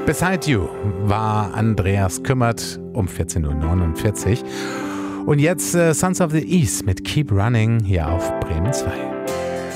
Beside You war Andreas Kümmert um 14.49 Uhr. Und jetzt Sons of the East mit Keep Running hier auf Bremen 2.